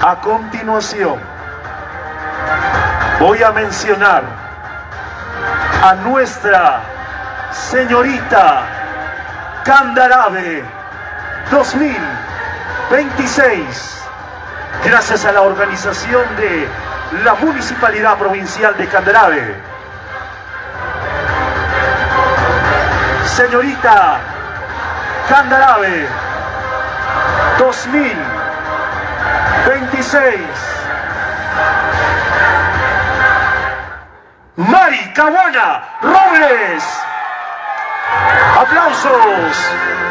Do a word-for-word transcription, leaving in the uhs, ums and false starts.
A continuación, voy a mencionar a Nuestra Señorita Candarave dos mil veintiséis, gracias a la organización de la Municipalidad Provincial de Candarave. Señorita Candarave dos mil veintiséis. Mari Caguana Robles. Aplausos.